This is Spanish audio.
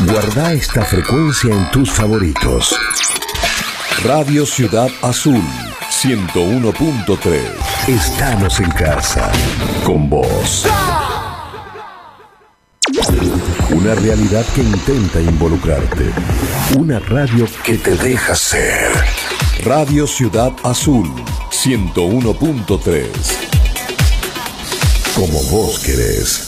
Guarda esta frecuencia en tus favoritos. Radio Ciudad Azul 101.3. Estamos en casa con vos. Una realidad que intenta involucrarte. Una radio que te deja ser. Radio Ciudad Azul 101.3. Como vos querés.